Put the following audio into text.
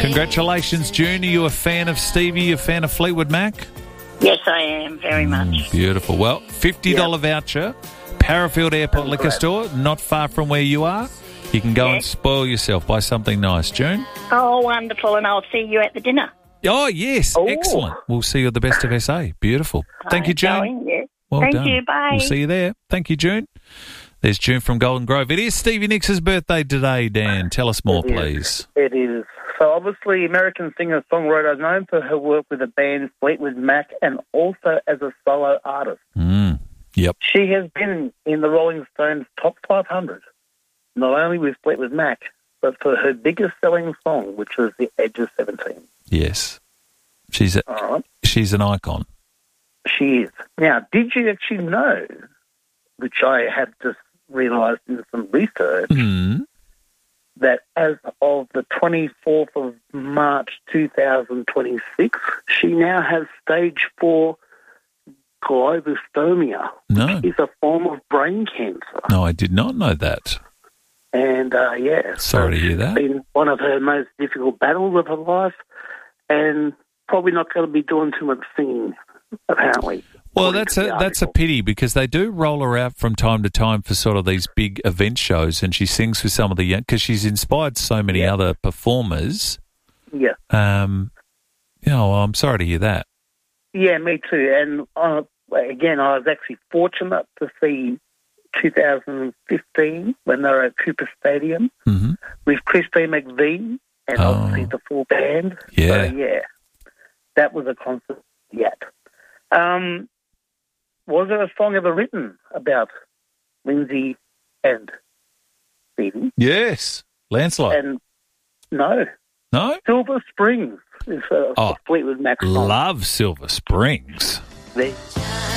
Congratulations, June. Are you a fan of Stevie? You a fan of Fleetwood Mac? Yes, I am, very much. Beautiful. Well, $50 voucher, Parafield Airport Liquor Store, not far from where you are. You can go and spoil yourself. Buy something nice, June. Oh, wonderful, and I'll see you at the dinner. Oh, yes. Oh. Excellent. We'll see you at the Best of SA. Beautiful. Thank you, June. Going, yeah. Well Thank done. you, bye. We'll see you there. Thank you, June. There's June from Golden Grove. It is Stevie Nicks' birthday today, Dan. Tell us more, please. It is. So obviously, American singer-songwriter, known for her work with the band Fleetwood Mac and also as a solo artist. Yep. She has been in the Rolling Stones top 500, not only with Fleetwood Mac, but for her biggest-selling song, which was The Edge of 17. Yes. She's an icon. She is. Now, did you actually know, which I have just realised in some research, that as of the 24th of March 2026, she now has stage 4 glioblastoma, which is a form of brain cancer. No, I did not know that. And, Sorry to hear that. It's been one of her most difficult battles of her life, and probably not going to be doing too much singing, apparently. Well, that's a pity because they do roll her out from time to time for sort of these big event shows, and she sings with some of the young, because she's inspired so many other performers. Yeah. I'm sorry to hear that. Yeah, me too. And again, I was actually fortunate to see 2015 when they were at Cooper Stadium with Christine McVie and obviously the full band. Yeah. So, that was a concert yet. Was there a song ever written about Lindsay and Stevie? Yes. Landslide. And no. No? Silver Springs is a Fleetwood Mac song. Love Silver Springs.